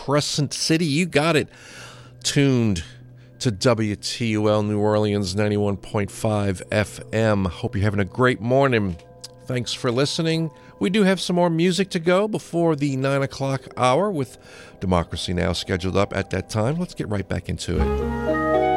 Crescent City. You got it. Tuned to WTUL New Orleans 91.5 FM. Hope you're having a great morning. Thanks for listening. We do have some more music to go before the 9 o'clock hour with Democracy Now! Scheduled up at that time. Let's get right back into it.